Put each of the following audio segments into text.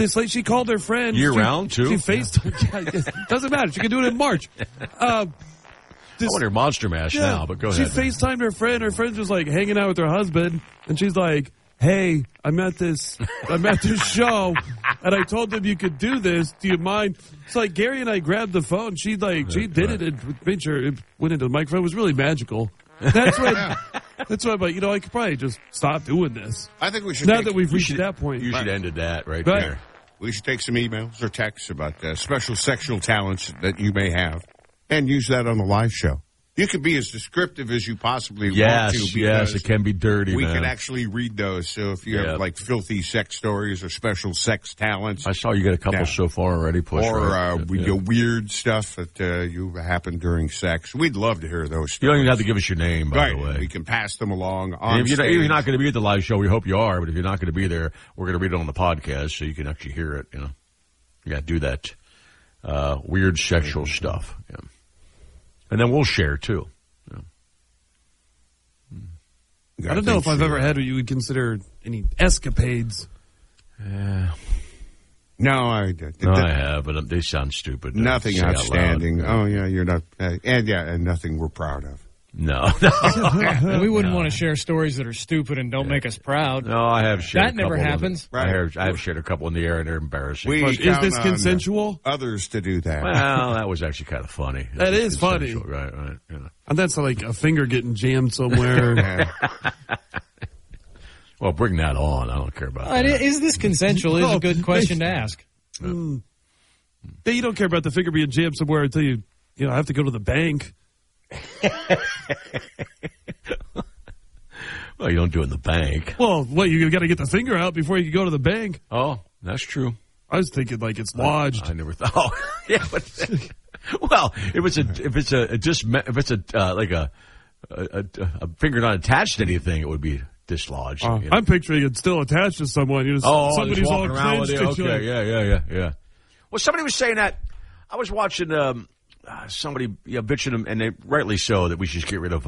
This lady, she called her friend. Year-round, too? She FaceTimed. It doesn't matter. She can do it in March. I want her Monster Mash now, but go ahead. She FaceTimed her friend. Her friend's just like hanging out with her husband, and she's like, "Hey, I'm at this show, and I told them you could do this. Do you mind?" It's like Gary and I grabbed the phone. She did it and made sure it went into the microphone. It was really magical. That's when I'm like, I could probably just stop doing this. I think we should. Now that we've reached that point, you should ended that right there. We should take some emails or texts about special sexual talents that you may have, and use that on the live show. You can be as descriptive as you possibly want to. Yes, it can be dirty, We man. can actually read those. So if you have, like, filthy sex stories or special sex talents. I saw you get a couple so far already, Push. Or weird stuff that you happened during sex. We'd love to hear those stories. You don't even have to give us your name, by the way. We can pass them along on if you're stage. not going to be at the live show, we hope you are. But if you're not going to be there, we're going to read it on the podcast so you can actually hear it. You got to do that weird sexual stuff. Yeah. And then we'll share, too. I don't know if I've ever had what you would consider any escapades. No, I have, but they sound stupid. Nothing outstanding. Oh, yeah, you're not. And nothing we're proud of. No. We wouldn't want to share stories that are stupid and don't make us proud. No, I have shared that never happens. Right. I have shared a couple in the air, and they're embarrassing. Is this consensual? Others to do that. Well, that was actually kind of funny. That is funny. Right. And that's like a finger getting jammed somewhere. Well, bring that on. I don't care about that. Is this consensual is a good question to ask. You don't care about the finger being jammed somewhere until you have to go to the bank. Well, you don't do it in the bank. Well, you got to get the finger out before you can go to the bank. Oh, that's true. I was thinking like it's lodged. I never thought. Oh, yeah, but well, if it's a finger not attached to anything, it would be dislodged. I'm picturing it still attached to someone. Somebody's all around with clenched. it. Okay, yeah. Well, somebody was saying that. I was watching somebody bitching, and they rightly so, that we should get rid of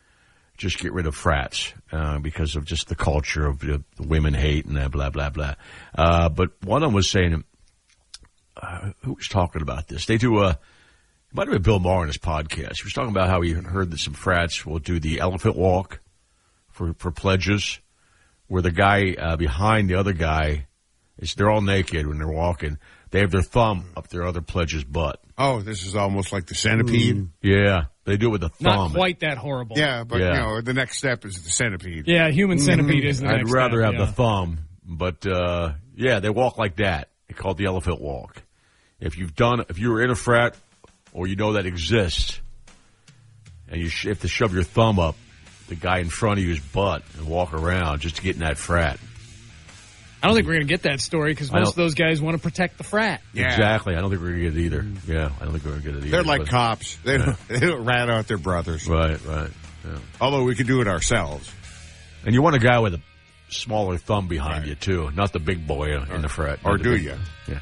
frats because of just the culture of the women hate and blah blah blah. But one of them was saying, who was talking about this? They do it might have been Bill Maher on his podcast. He was talking about how he heard that some frats will do the elephant walk for pledges, where the guy behind the other guy they're all naked when they're walking. They have their thumb up their other pledge's butt. Oh, this is almost like the centipede. Yeah, they do it with the thumb. Not quite that horrible. Yeah, but the next step is the centipede. Yeah, human centipede is the next step. I'd rather have the thumb, but they walk like that. They call it the elephant walk. If you were in a frat, or you know that exists, and you have to shove your thumb up the guy in front of you's butt and walk around just to get in that frat. I don't think we're going to get that story because most of those guys want to protect the frat. Yeah. Exactly. I don't think we're going to get it either. Yeah, I don't think we're going to get it either. They're like cops. They don't rat out their brothers. Right. Yeah. Although we could do it ourselves. And you want a guy with a smaller thumb behind you, too. Not the big boy in the frat. Or do you? Yeah.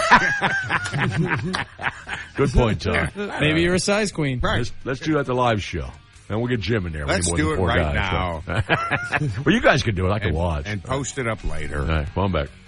Good point, Tom. Maybe you're a size queen. Right. Let's do that at the live show. And we'll get Jim in there. Let's do it right now. Well, you guys can do it. I can watch. And post it up later. All right, come on back.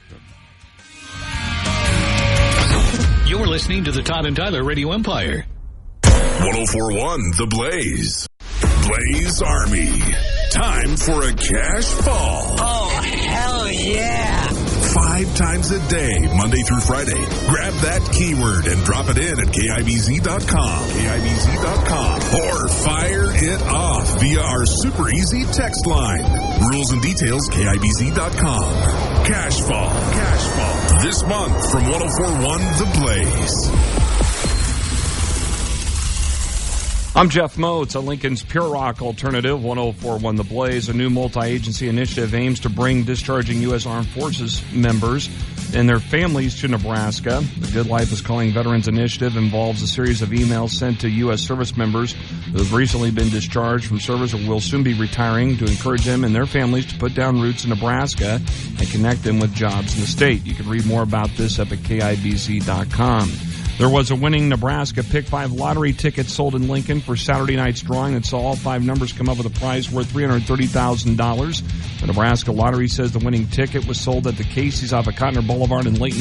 You're listening to the Todd and Tyler Radio Empire. 104.1 The Blaze. Blaze Army. Time for a cash fall. Oh, hell yeah. 5 times a day, Monday through Friday. Grab that keyword and drop it in at KIBZ.com. KIBZ.com. Or fire it off via our super easy text line. Rules and details, KIBZ.com. Cash fall. This month from 104.1 The Blaze. I'm Jeff Moats on Lincoln's Pure Rock Alternative, 104.1 The Blaze. A new multi-agency initiative aims to bring discharging U.S. Armed Forces members and their families to Nebraska. The Good Life is Calling Veterans Initiative involves a series of emails sent to U.S. service members who have recently been discharged from service or will soon be retiring to encourage them and their families to put down roots in Nebraska and connect them with jobs in the state. You can read more about this up at KIBZ.com. There was a winning Nebraska Pick 5 lottery ticket sold in Lincoln for Saturday night's drawing that saw all 5 numbers come up with a prize worth $330,000. The Nebraska Lottery says the winning ticket was sold at the Casey's off of Cotner Boulevard in Layton,